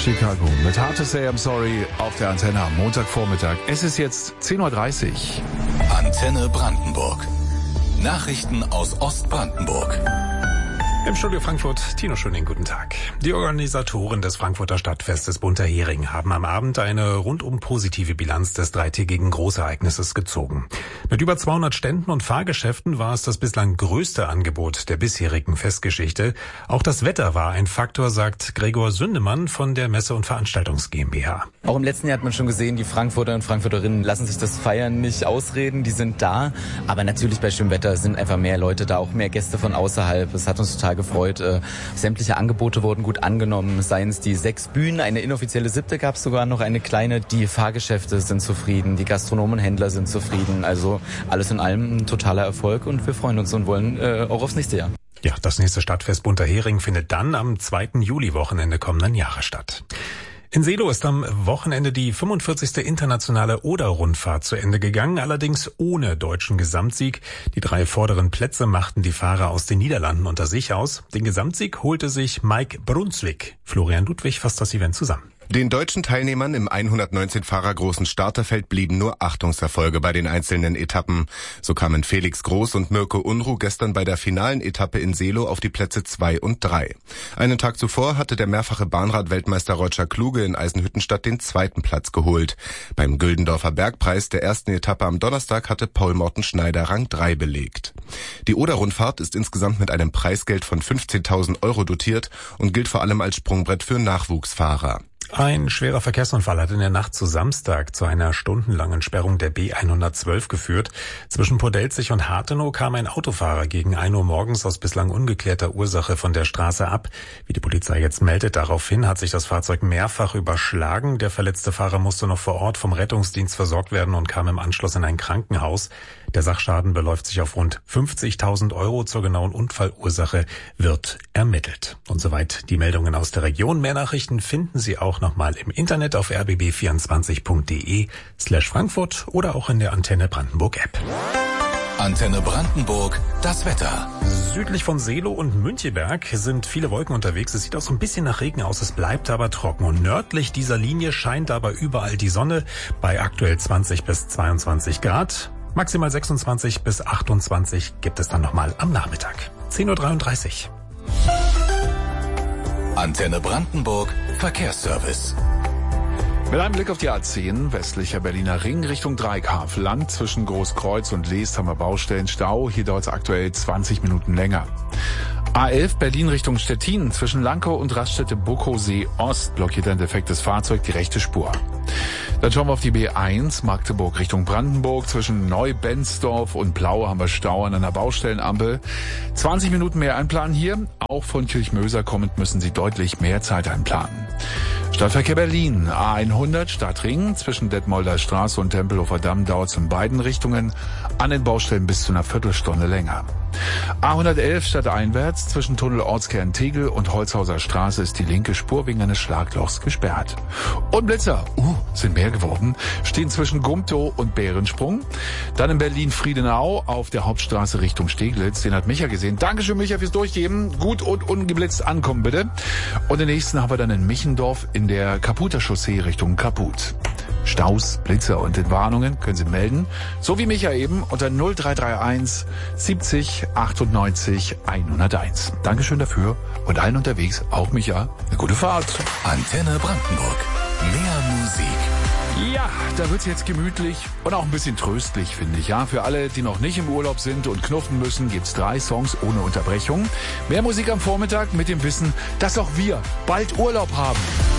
Chicago mit Hard to Say I'm Sorry auf der Antenne am Montagvormittag. Es ist jetzt 10.30 Uhr. Antenne Brandenburg. Nachrichten aus Ostbrandenburg. Im Studio Frankfurt, Tino Schöning, guten Tag. Die Organisatoren des Frankfurter Stadtfestes Bunter Hering haben am Abend eine rundum positive Bilanz des dreitägigen Großereignisses gezogen. Mit über 200 Ständen und Fahrgeschäften war es das bislang größte Angebot der bisherigen Festgeschichte. Auch das Wetter war ein Faktor, sagt Gregor Sündemann von der Messe- und Veranstaltungs GmbH. Auch im letzten Jahr hat man schon gesehen, die Frankfurter und Frankfurterinnen lassen sich das Feiern nicht ausreden, die sind da. Aber natürlich bei schönem Wetter sind einfach mehr Leute da, auch mehr Gäste von außerhalb. Es hat uns total gefreut. Sämtliche Angebote wurden gut angenommen, seien es die 6 Bühnen, eine inoffizielle 7. gab es sogar noch, eine kleine. Die Fahrgeschäfte sind zufrieden, die Gastronomen und Händler sind zufrieden. Also alles in allem ein totaler Erfolg und wir freuen uns und wollen auch aufs nächste Jahr. Ja, das nächste Stadtfest Bunter Hering findet dann am 2. Juli-Wochenende kommenden Jahres statt. In Seelow ist am Wochenende die 45. internationale Oder-Rundfahrt zu Ende gegangen, allerdings ohne deutschen Gesamtsieg. Die 3 vorderen Plätze machten die Fahrer aus den Niederlanden unter sich aus. Den Gesamtsieg holte sich Mike Brunswick. Florian Ludwig fasst das Event zusammen. Den deutschen Teilnehmern im 119 Fahrer großen Starterfeld blieben nur Achtungserfolge bei den einzelnen Etappen. So kamen Felix Groß und Mirko Unruh gestern bei der finalen Etappe in Seelow auf die Plätze 2 und 3. Einen Tag zuvor hatte der mehrfache Bahnrad-Weltmeister Roger Kluge in Eisenhüttenstadt den 2. Platz geholt. Beim Güldendorfer Bergpreis der ersten Etappe am Donnerstag hatte Paul Morten Schneider Rang 3 belegt. Die Oder-Rundfahrt ist insgesamt mit einem Preisgeld von 15.000 € dotiert und gilt vor allem als Sprungbrett für Nachwuchsfahrer. Ein schwerer Verkehrsunfall hat in der Nacht zu Samstag zu einer stundenlangen Sperrung der B112 geführt. Zwischen Podelzig und Hartenow kam ein Autofahrer gegen 1 Uhr morgens aus bislang ungeklärter Ursache von der Straße ab. Wie die Polizei jetzt meldet, daraufhin hat sich das Fahrzeug mehrfach überschlagen. Der verletzte Fahrer musste noch vor Ort vom Rettungsdienst versorgt werden und kam im Anschluss in ein Krankenhaus. Der Sachschaden beläuft sich auf rund 50.000 €. Zur genauen Unfallursache wird ermittelt. Und soweit die Meldungen aus der Region. Mehr Nachrichten finden Sie auch nochmal im Internet auf rbb24.de/Frankfurt oder auch in der Antenne Brandenburg App. Antenne Brandenburg, das Wetter. Südlich von Seelow und Müncheberg sind viele Wolken unterwegs. Es sieht auch so ein bisschen nach Regen aus, es bleibt aber trocken. Und nördlich dieser Linie scheint aber überall die Sonne bei aktuell 20 bis 22 Grad. Maximal 26 bis 28 gibt es dann nochmal am Nachmittag. 10.33 Uhr. Antenne Brandenburg, Verkehrsservice. Mit einem Blick auf die A10, westlicher Berliner Ring Richtung Dreieckhafen-Land. Zwischen Großkreuz und Leest haben wir Baustellenstau. Hier dauert es aktuell 20 Minuten länger. A11 Berlin Richtung Stettin. Zwischen Lankow und Raststätte Buckowsee Ost blockiert ein defektes Fahrzeug die rechte Spur. Dann schauen wir auf die B1 Magdeburg Richtung Brandenburg. Zwischen Neu-Benzdorf und Plau haben wir Stau an einer Baustellenampel. 20 Minuten mehr einplanen hier. Auch von Kirchmöser kommend müssen Sie deutlich mehr Zeit einplanen. Stadtverkehr Berlin, A100 Stadtring, zwischen Detmolder Straße und Tempelhofer Damm dauert es in beiden Richtungen, an den Baustellen bis zu einer Viertelstunde länger. A111 stadteinwärts, zwischen Tunnel Ortskern Tegel und Holzhauser Straße ist die linke Spur wegen eines Schlaglochs gesperrt. Und Blitzer, sind mehr geworden, stehen zwischen Gumtow und Bärensprung. Dann in Berlin-Friedenau auf der Hauptstraße Richtung Steglitz, den hat Micha gesehen. Dankeschön Micha fürs Durchgeben, gut und ungeblitzt ankommen bitte. Und den nächsten haben wir dann in Michendorf in der Kaputer Chaussee Richtung Kaput. Staus, Blitzer und Entwarnungen können Sie melden, so wie Micha eben, unter 0331 70 98 101. Dankeschön dafür und allen unterwegs, auch Micha, eine gute Fahrt. Antenne Brandenburg, mehr Musik. Ja, da wird's jetzt gemütlich und auch ein bisschen tröstlich, finde ich. Ja, für alle, die noch nicht im Urlaub sind und knuffen müssen, gibt's 3 Songs ohne Unterbrechung. Mehr Musik am Vormittag mit dem Wissen, dass auch wir bald Urlaub haben.